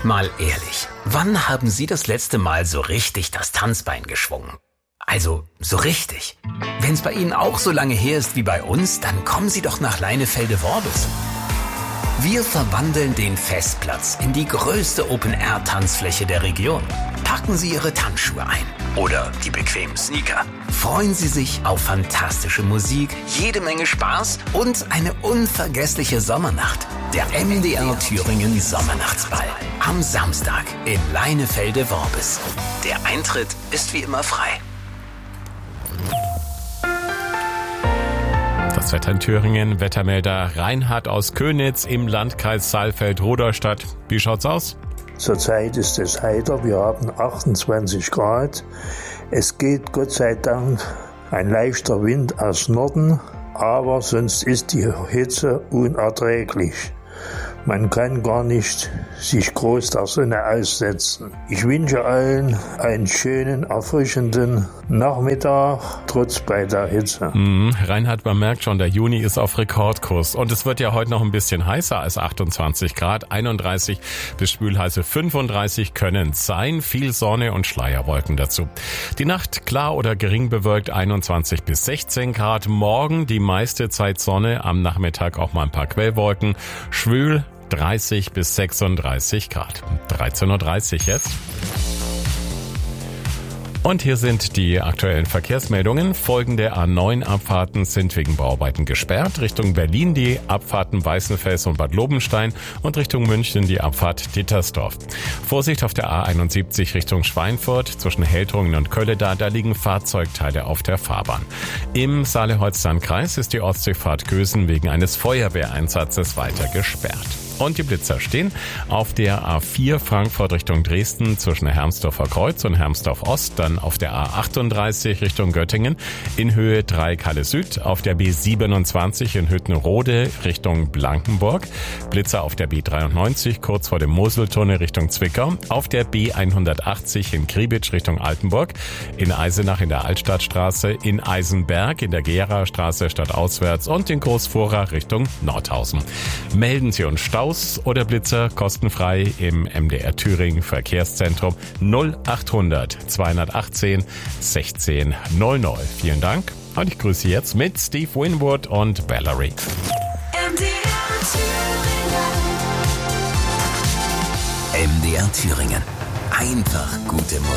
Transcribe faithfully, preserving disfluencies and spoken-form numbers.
Mal ehrlich, wann haben Sie das letzte Mal so richtig das Tanzbein geschwungen? Also, so richtig. Wenn's bei Ihnen auch so lange her ist wie bei uns, dann kommen Sie doch nach Leinefelde-Worbis. Wir verwandeln den Festplatz in die größte Open-Air-Tanzfläche der Region. Packen Sie Ihre Tanzschuhe ein oder die bequemen Sneaker. Freuen Sie sich auf fantastische Musik, jede Menge Spaß und eine unvergessliche Sommernacht. Der M D R Thüringen Sommernachtsball am Samstag in Leinefelde-Worbis. Der Eintritt ist wie immer frei. Das Wetter in Thüringen, Wettermelder Reinhard aus Könitz im Landkreis Saalfeld-Rudolstadt. Wie schaut's aus? Zurzeit ist es heiter, wir haben achtundzwanzig Grad. Es geht Gott sei Dank ein leichter Wind aus Norden, aber sonst ist die Hitze unerträglich. Man kann gar nicht sich groß der Sonne aussetzen. Ich wünsche allen einen schönen, erfrischenden Nachmittag, trotz bei der Hitze. Mm, Reinhard, man merkt schon, der Juni ist auf Rekordkurs. Und es wird ja heute noch ein bisschen heißer als achtundzwanzig Grad. einunddreißig bis schwülheiße fünfunddreißig können es sein. Viel Sonne und Schleierwolken dazu. Die Nacht klar oder gering bewölkt, einundzwanzig bis sechzehn Grad. Morgen die meiste Zeit Sonne, am Nachmittag auch mal ein paar Quellwolken. Schwül dreißig bis sechsunddreißig Grad. dreizehn Uhr dreißig jetzt. Und hier sind die aktuellen Verkehrsmeldungen. Folgende A neun Abfahrten sind wegen Bauarbeiten gesperrt. Richtung Berlin die Abfahrten Weißenfels und Bad Lobenstein und Richtung München die Abfahrt Dittersdorf. Vorsicht auf der A einundsiebzig Richtung Schweinfurt zwischen Heltringen und Kölleda, da liegen Fahrzeugteile auf der Fahrbahn. Im Saale-Holstein-Kreis ist die Ostseefahrt Gösen wegen eines Feuerwehreinsatzes weiter gesperrt. Und die Blitzer stehen auf der A vier Frankfurt Richtung Dresden zwischen Hermsdorfer Kreuz und Hermsdorf Ost, dann auf der A achtunddreißig Richtung Göttingen in Höhe drei Kalle Süd, auf der B siebenundzwanzig in Hüttenrode Richtung Blankenburg, Blitzer auf der B dreiundneunzig kurz vor dem Moseltunnel Richtung Zwickau, auf der B hundertachtzig in Kriebitsch Richtung Altenburg, in Eisenach in der Altstadtstraße, in Eisenberg in der Gera-Straße stadtauswärts und in Großfurach Richtung Nordhausen. Melden Sie uns Stau oder Blitzer kostenfrei im M D R Thüringen Verkehrszentrum null achthundert zweihundertachtzehn sechzehn null null. Vielen Dank und ich grüße jetzt mit Steve Winwood und Valerie. M D R Thüringen. M D R Thüringen. Einfach gute Musik.